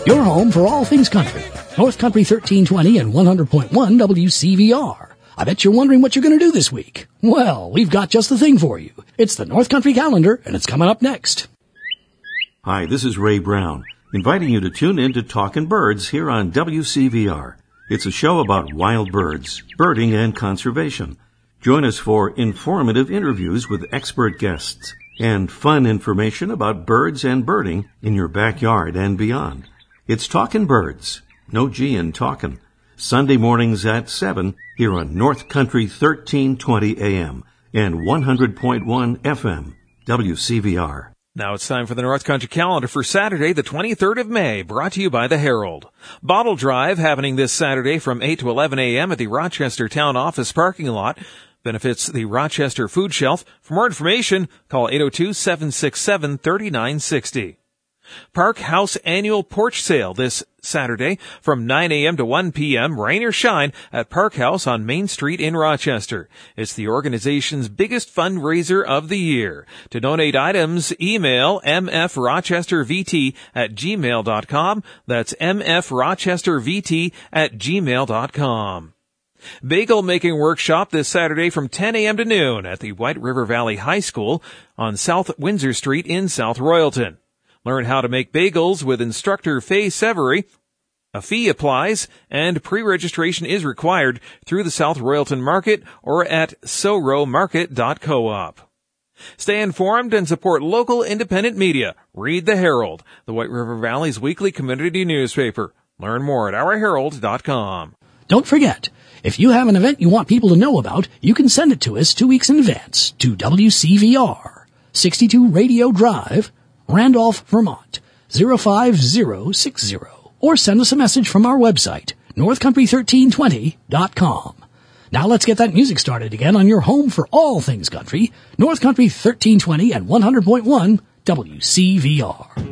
Your home for all things country. North Country 1320 and 100.1 WCVR. I bet you're wondering what you're going to do this week. Well, we've got just the thing for you. It's the North Country Calendar, and it's coming up next. Hi, this is Ray Brown, inviting you to tune in to Talkin' Birds here on WCVR. It's a show about wild birds, birding, and conservation. Join us for informative interviews with expert guests and fun information about birds and birding in your backyard and beyond. It's Talkin' Birds, no G in talkin', Sunday mornings at 7 here on North Country 1320 AM and 100.1 FM, WCVR. Now it's time for the North Country Calendar for Saturday, the 23rd of May, brought to you by the Herald. Bottle Drive happening this Saturday from 8 to 11 a.m. at the Rochester Town Office parking lot. Benefits the Rochester Food Shelf. For more information, call 802-767-3960. Park House Annual Porch Sale this Saturday from 9 a.m. to 1 p.m., rain or shine, at Park House on Main Street in Rochester. It's the organization's biggest fundraiser of the year. To donate items, email mfrochestervt@gmail.com. That's mfrochestervt@gmail.com. Bagel making workshop this Saturday from 10 a.m. to noon at the White River Valley High School on South Windsor Street in South Royalton. Learn how to make bagels with instructor Faye Severy. A fee applies, and pre-registration is required through the South Royalton Market or at soromarket.coop. Stay informed and support local independent media. Read the Herald, the White River Valley's weekly community newspaper. Learn more at ourherald.com. Don't forget, if you have an event you want people to know about, you can send it to us 2 weeks in advance to WCVR, 62 Radio Drive, Randolph, Vermont, 05060, or send us a message from our website, northcountry1320.com. Now let's get that music started again on your home for all things country, North Country 1320 and 100.1 WCVR.